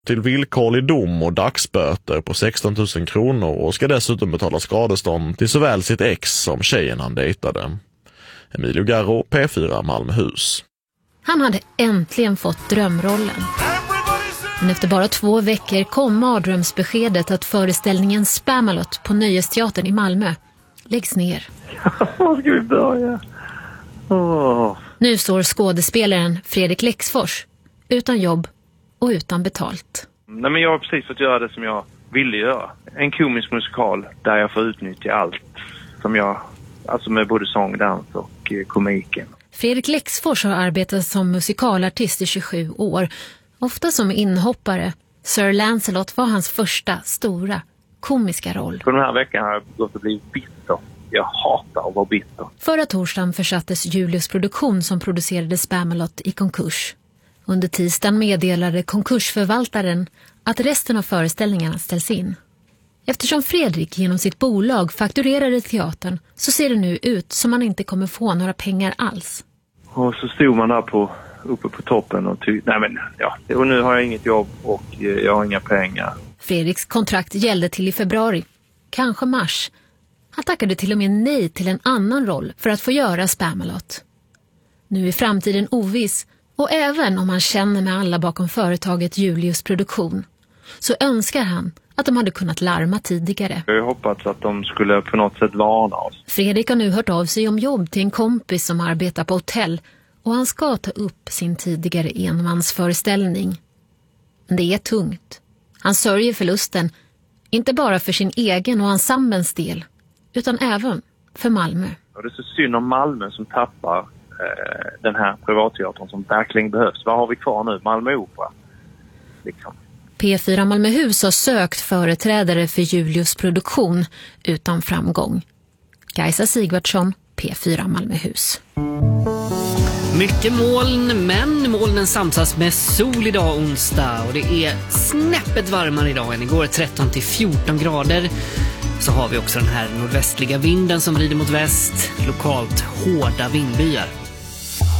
till villkorlig dom och dagsböter på 16 000 kronor och ska dessutom betala skadestånd till såväl sitt ex som tjejen han dejtade. Emilio Garro, P4 Malmöhus. Han hade äntligen fått drömrollen. Men efter bara 2 veckor kom mardrömsbeskedet att föreställningen Spamalot på Nöjesteatern i Malmö läggs ner. Var ska vi börja? Nu står skådespelaren Fredrik Lexfors utan jobb och utan betalt. Nej, men jag har precis fått göra det som jag ville göra. En komisk musikal där jag får utnyttja allt som jag, alltså med både sång, dans och komiken. Fredrik Lexfors har arbetat som musikalartist i 27 år, ofta som inhoppare. Sir Lancelot var hans första stora komiska roll. På den här veckan har jag gått och blivit bitter. Jag hatar att vara bitter. Förra torsdagen försattes Julius Produktion som producerade Spamalot i konkurs. Under tisdagen meddelade konkursförvaltaren att resten av föreställningarna ställs in. Eftersom Fredrik genom sitt bolag fakturerade teatern så ser det nu ut som man inte kommer få några pengar alls. Och så stod man där uppe på toppen och och nu har jag inget jobb och jag har inga pengar. Fredriks kontrakt gällde till i februari, kanske mars. Han tackade till och med nej till en annan roll för att få göra Spamalot. Nu är framtiden oviss, och även om han känner med alla bakom företaget Julius Produktion så önskar han att de hade kunnat larma tidigare. Jag hoppats att de skulle på något sätt varna oss. Fredrik har nu hört av sig om jobb till en kompis som arbetar på hotell och han ska ta upp sin tidigare enmansföreställning. Men det är tungt. Han sörjer förlusten, inte bara för sin egen och ensemblens del utan även för Malmö. Och det är så synd om Malmö som tappar den här privatteatern som verkligen behövs. Vad har vi kvar nu? Malmö Opera. Liksom. P4 Malmöhus har sökt företrädare för Julius Produktion utan framgång. Kajsa Sigvardsson, P4 Malmöhus. Mycket moln, men molnen samsas med sol idag onsdag och det är snäppet varmare idag än igår, 13-14 grader. Så har vi också den här nordvästliga vinden som vrider mot väst, lokalt hårda vindbyar.